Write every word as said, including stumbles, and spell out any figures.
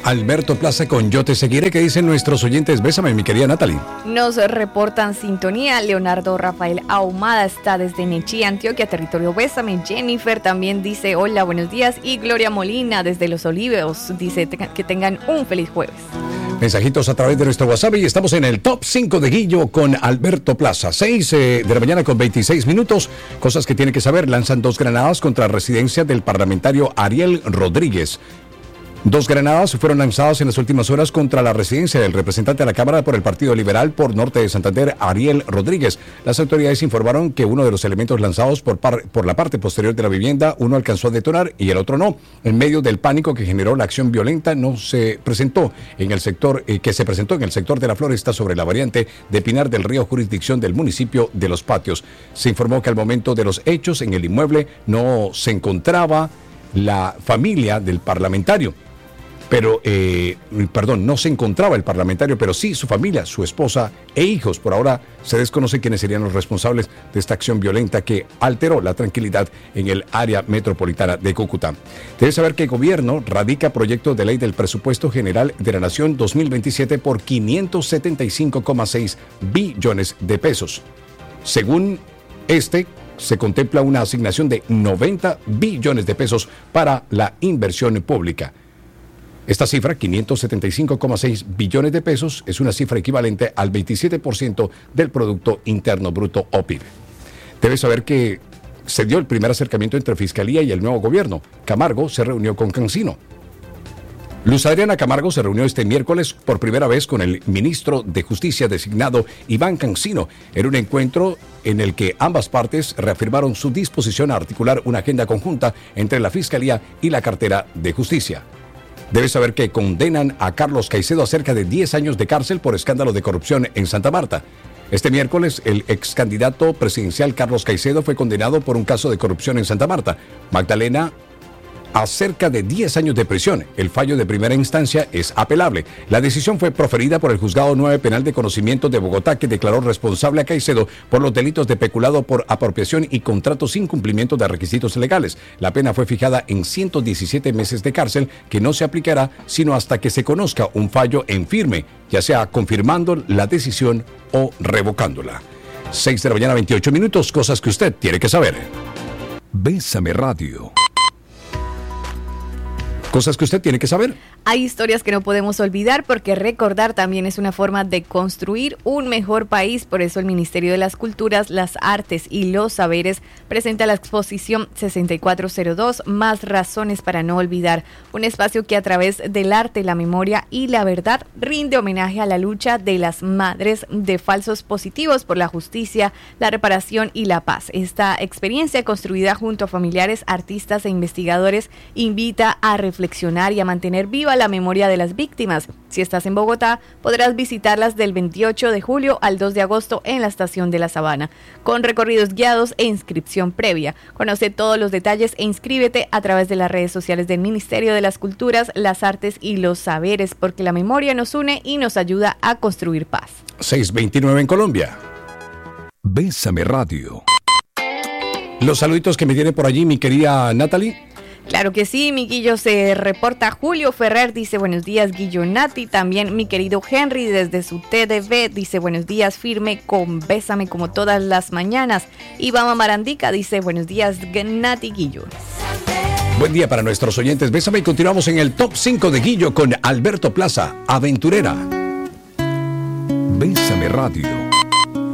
Alberto Plaza con Yo Te Seguiré. ¿Qué dicen nuestros oyentes? Bésame, mi querida Natalie. Nos reportan sintonía. Leonardo Rafael Ahumada está desde Nechí, Antioquia, territorio Bésame. Jennifer también dice hola, buenos días. Y Gloria Molina desde Los Olivos dice que tengan un feliz jueves. Mensajitos a través de nuestro WhatsApp y estamos en el top cinco de Guillo con Alberto Plaza. seis eh, de la mañana con veintiséis minutos. Cosas que tiene que saber. Lanzan dos granadas contra la residencia del parlamentario Ariel Rodríguez. Dos granadas fueron lanzadas en las últimas horas contra la residencia del representante de la Cámara por el Partido Liberal por Norte de Santander, Ariel Rodríguez. Las autoridades informaron que uno de los elementos lanzados por, par, por la parte posterior de la vivienda, uno alcanzó a detonar y el otro no. En medio del pánico que generó la acción violenta, no se presentó en el sector eh, que se presentó en el sector de la Floresta sobre la variante de Pinar del Río, jurisdicción del municipio de Los Patios. Se informó que al momento de los hechos en el inmueble no se encontraba la familia del parlamentario. Pero, eh, perdón, no se encontraba el parlamentario, pero sí su familia, su esposa e hijos. Por ahora se desconoce quiénes serían los responsables de esta acción violenta que alteró la tranquilidad en el área metropolitana de Cúcuta. Debes saber que el gobierno radica proyecto de ley del presupuesto general de la Nación dos mil veintisiete por quinientos setenta y cinco coma seis billones de pesos. Según este, se contempla una asignación de noventa billones de pesos para la inversión pública. Esta cifra, quinientos setenta y cinco coma seis billones de pesos, es una cifra equivalente al veintisiete por ciento del Producto Interno Bruto o P I B. Debes saber que se dio el primer acercamiento entre Fiscalía y el nuevo gobierno. Camargo se reunió con Cancino. Luz Adriana Camargo se reunió este miércoles por primera vez con el ministro de Justicia designado Iván Cancino en un encuentro en el que ambas partes reafirmaron su disposición a articular una agenda conjunta entre la Fiscalía y la cartera de Justicia. Debes saber que condenan a Carlos Caicedo a cerca de diez años de cárcel por escándalo de corrupción en Santa Marta. Este miércoles, el ex candidato presidencial Carlos Caicedo fue condenado por un caso de corrupción en Santa Marta. Magdalena, a cerca de diez años de prisión. El fallo de primera instancia es apelable. La decisión fue proferida por el Juzgado nueve Penal de Conocimiento de Bogotá, que declaró responsable a Caicedo por los delitos de peculado por apropiación y contrato sin cumplimiento de requisitos legales. La pena fue fijada en ciento diecisiete meses de cárcel, que no se aplicará sino hasta que se conozca un fallo en firme, ya sea confirmando la decisión o revocándola. seis de la mañana, veintiocho minutos, cosas que usted tiene que saber. Bésame Radio. Cosas que usted tiene que saber. Hay historias que no podemos olvidar porque recordar también es una forma de construir un mejor país. Por eso el Ministerio de las Culturas, las Artes y los Saberes presenta la exposición sesenta y cuatro cero dos, Más Razones para No Olvidar. Un espacio que a través del arte, la memoria y la verdad rinde homenaje a la lucha de las madres de falsos positivos por la justicia, la reparación y la paz. Esta experiencia, construida junto a familiares, artistas e investigadores, invita a reflexionar y a mantener viva la memoria de las víctimas. Si estás en Bogotá, podrás visitarlas del veintiocho de julio al dos de agosto en la Estación de la Sabana, con recorridos guiados e inscripción previa. Conoce todos los detalles e inscríbete a través de las redes sociales del Ministerio de las Culturas, las Artes y los Saberes, porque la memoria nos une y nos ayuda a construir paz. seis veintinueve en Colombia. Bésame Radio. Los saluditos que me tiene por allí mi querida Natalie. Claro que sí, mi Guillo, se reporta Julio Ferrer, dice buenos días Guillo Nati, también mi querido Henry desde su T D V, dice buenos días firme con Bésame como todas las mañanas. Iván Marandica dice buenos días Nati Guillo. Buen día para nuestros oyentes, Bésame, y continuamos en el top cinco de Guillo con Alberto Plaza, Aventurera. Bésame Radio.